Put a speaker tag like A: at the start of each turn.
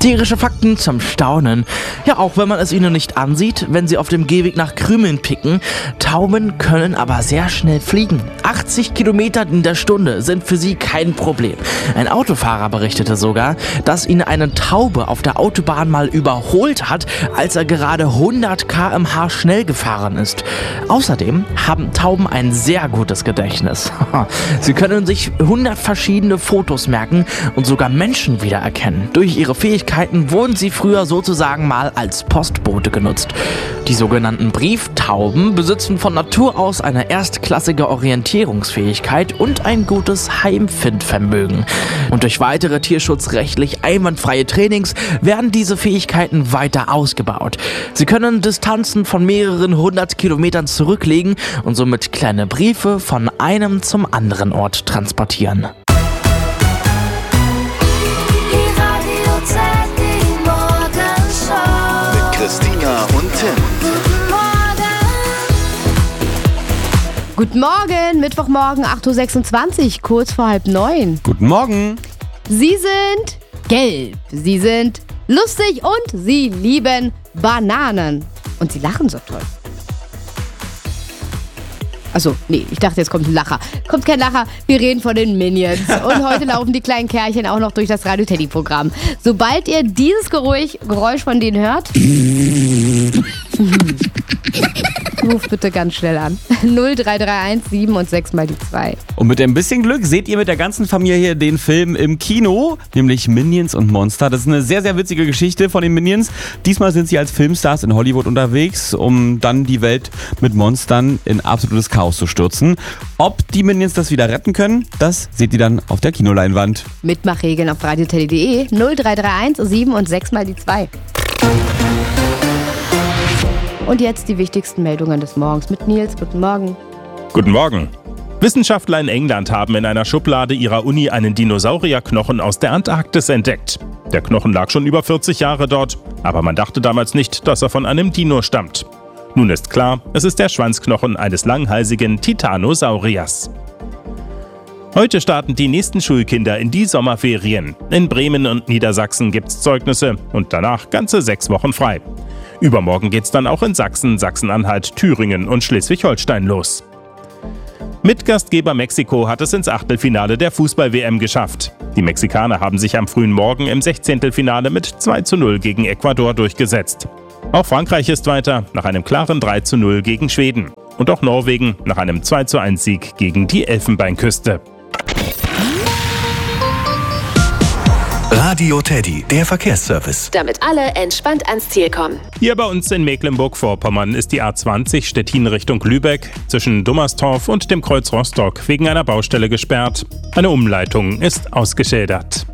A: Tierische Fakten zum Staunen. Ja, auch wenn man es ihnen nicht ansieht, wenn sie auf dem Gehweg nach Krümeln picken. Tauben können aber sehr schnell fliegen. 80 Kilometer in der Stunde sind für sie kein Problem. Ein Autofahrer berichtete sogar, dass ihn eine Taube auf der Autobahn mal überholt hat, als er gerade 100 km/h schnell gefahren ist. Außerdem haben Tauben ein sehr gutes Gedächtnis. Sie können sich 100 verschiedene Fotos merken und sogar Menschen wiedererkennen. Durch ihre Fähigkeiten wurden sie früher sozusagen mal als Postbote genutzt. Die sogenannten Brieftauben besitzen von Natur aus eine erstklassige Orientierungsfähigkeit und ein gutes Heimfindvermögen. Und durch weitere tierschutzrechtlich einwandfreie Trainings werden diese Fähigkeiten weiter ausgebaut. Sie können Distanzen von mehreren 100 Kilometern zurücklegen und somit kleine Briefe von einem zum anderen Ort transportieren.
B: Christina und Tim.
C: Guten Morgen, Mittwochmorgen, 8.26 Uhr, kurz vor 8:30.
D: Guten Morgen.
C: Sie sind gelb, sie sind lustig und sie lieben Bananen. Und sie lachen so toll. Achso, nee, ich dachte, jetzt kommt ein Lacher. Kommt kein Lacher, wir reden von den Minions. Und heute laufen die kleinen Kerlchen auch noch durch das Radio-Teddy-Programm. Sobald ihr dieses Geräusch von denen hört, ruft bitte ganz schnell an. 0331 7 und 6 mal die 2.
D: Und mit ein bisschen Glück seht ihr mit der ganzen Familie den Film im Kino, nämlich Minions und Monster. Das ist eine sehr, sehr witzige Geschichte von den Minions. Diesmal sind sie als Filmstars in Hollywood unterwegs, um dann die Welt mit Monstern in absolutes Chaos zu stürzen. Ob die Minions das wieder retten können, das seht ihr dann auf der Kinoleinwand.
C: Mitmachregeln auf radioteddy.de 0331 7 und 6 mal die 2. Und jetzt die wichtigsten Meldungen des Morgens mit Nils. Guten Morgen.
E: Guten Morgen. Wissenschaftler in England haben in einer Schublade ihrer Uni einen Dinosaurierknochen aus der Antarktis entdeckt. Der Knochen lag schon über 40 Jahre dort, aber man dachte damals nicht, dass er von einem Dino stammt. Nun ist klar, es ist der Schwanzknochen eines langhalsigen Titanosauriers. Heute starten die nächsten Schulkinder in die Sommerferien. In Bremen und Niedersachsen gibt's Zeugnisse und danach ganze 6 Wochen frei. Übermorgen geht's dann auch in Sachsen, Sachsen-Anhalt, Thüringen und Schleswig-Holstein los. Mitgastgeber Mexiko hat es ins Achtelfinale der Fußball-WM geschafft. Die Mexikaner haben sich am frühen Morgen im 16. Finale mit 2:0 gegen Ecuador durchgesetzt. Auch Frankreich ist weiter nach einem klaren 3:0 gegen Schweden. Und auch Norwegen nach einem 2:1-Sieg gegen die Elfenbeinküste.
B: Radio Teddy, der Verkehrsservice.
F: Damit alle entspannt ans Ziel kommen.
E: Hier bei uns in Mecklenburg-Vorpommern ist die A20 Stettin Richtung Lübeck zwischen Dummerstorf und dem Kreuz Rostock wegen einer Baustelle gesperrt. Eine Umleitung ist ausgeschildert.